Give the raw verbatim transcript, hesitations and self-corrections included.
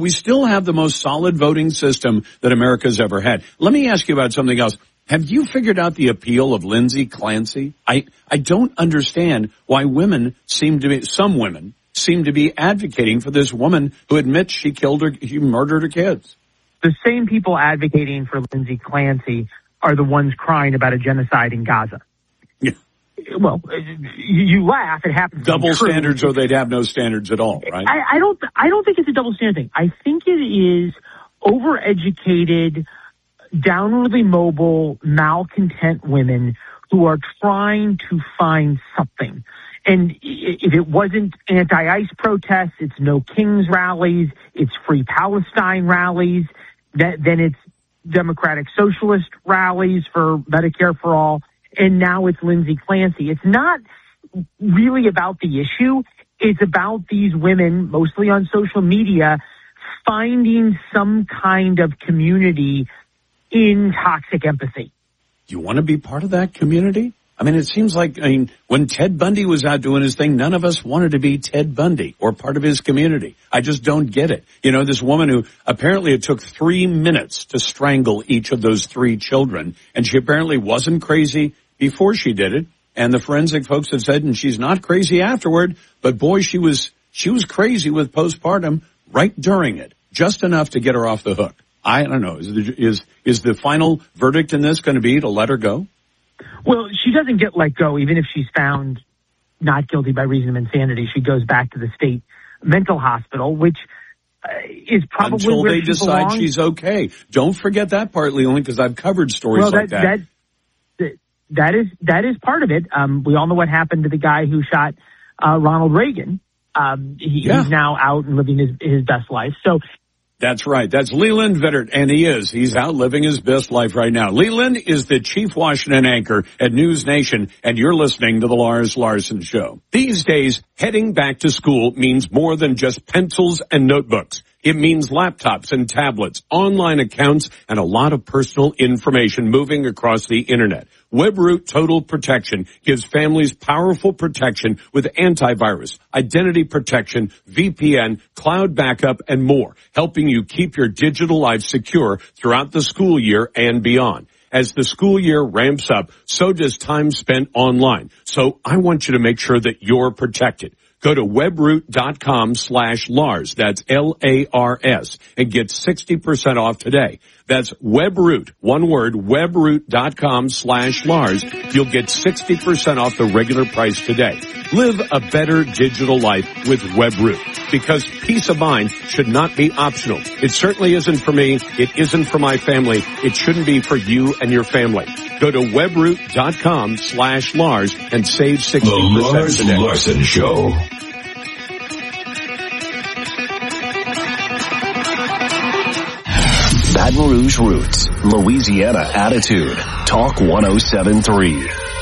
We still have the most solid voting system that America's ever had. Let me ask you about something else. Have you figured out the appeal of Lindsay Clancy? I, I don't understand why women seem to be, some women seem to be advocating for this woman who admits she killed her, she murdered her kids. The same people advocating for Lindsay Clancy are the ones crying about a genocide in Gaza. Yeah. Well, you, you laugh. It happens. Double standards, or they'd have no standards at all, right? I, I don't. I don't think it's a double standard thing. I think it is overeducated, downwardly mobile, malcontent women who are trying to find something. And if it wasn't anti-ICE protests, it's No Kings rallies, it's Free Palestine rallies, that, then it's Democratic Socialist rallies for Medicare for all, and now it's Lindsay Clancy. It's not really about the issue. It's about these women, mostly on social media, finding some kind of community in toxic empathy. You want to be part of that community? I mean, it seems like, I mean, when Ted Bundy was out doing his thing, none of us wanted to be Ted Bundy or part of his community. I just don't get it. You know, this woman who apparently it took three minutes to strangle each of those three children, and she apparently wasn't crazy before she did it. And the forensic folks have said, and she's not crazy afterward, but boy, she was, she was crazy with postpartum right during it, just enough to get her off the hook. I don't know. Is, is, is the final verdict in this going to be to let her go? Well, she doesn't get let go, even if she's found not guilty by reason of insanity. She goes back to the state mental hospital, which uh, is probably until where they she decide belongs. She's okay. Don't forget that part, Leland, because I've covered stories well, that, like that. that. That is that is part of it. Um, we all know what happened to the guy who shot uh, Ronald Reagan. Um, he, yeah. He's now out and living his his best life. So. That's right. That's Leland Vittert, and he is. He's out living his best life right now. Leland is the chief Washington anchor at News Nation, and you're listening to the Lars Larson Show. These days, heading back to school means more than just pencils and notebooks. It means laptops and tablets, online accounts, and a lot of personal information moving across the internet. WebRoot Total Protection gives families powerful protection with antivirus, identity protection, V P N, cloud backup, and more, helping you keep your digital life secure throughout the school year and beyond. As the school year ramps up, so does time spent online. So I want you to make sure that you're protected. Go to webroot.com slash Lars. That's L A R S, and get sixty percent off today. That's Webroot, one word, webroot.com slash Lars. You'll get sixty percent off the regular price today. Live a better digital life with Webroot, because peace of mind should not be optional. It certainly isn't for me. It isn't for my family. It shouldn't be for you and your family. Go to webroot.com slash Lars and save sixty percent The Lars today. Larson Show. Baton Rouge roots, Louisiana attitude. Talk one oh seven point three.